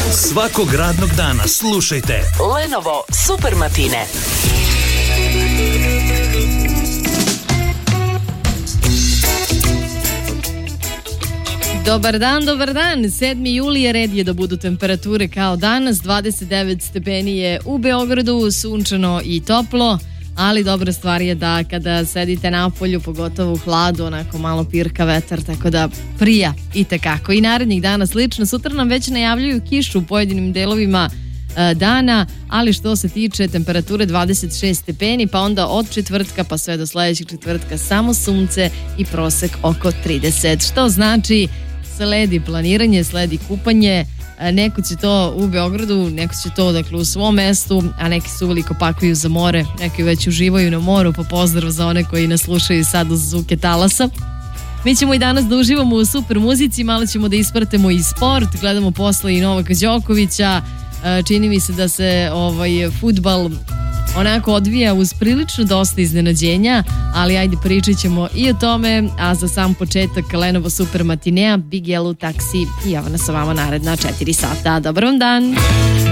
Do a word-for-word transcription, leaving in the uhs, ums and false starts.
Svakog radnog dana slušajte Lenovo Super Matine. Dobar dan, dobar dan. sedmi juli je, red je da budu temperature kao danas. dvadeset devet stepeni je u Beogradu, sunčano i toplo, ali dobra stvar je da kada sedite napolju, pogotovo u hladu, onako malo pirka vetar, tako da prija i tekako. I narednih dana slično. Sutra nam već najavljuju kišu u pojedinim delovima e, dana, ali što se tiče temperature dvadeset šest stepeni, pa onda od četvrtka pa sve do sledećeg četvrtka samo sunce i prosek oko trideset, što znači sledi planiranje, sledi kupanje. Neko će to u Beogradu, neko će to dakle u svom mestu, a neki se uveliko pakuju za more, neki već uživaju na moru, pa pozdrav za one koji nas slušaju sad uz zvuke talasa. Mi ćemo i danas da uživamo u super muzici, malo ćemo da ispratimo i sport, gledamo posle i Novaka Đokovića, čini mi se da se ovaj fudbal onako odvija uz prilično dosta iznenađenja, ali ajde pričat ćemo i o tome, a za sam početak Lenovo Super Matinea, Big Yellow Taxi i evo nas sa vama naredna četiri sata. Dobar vam dan!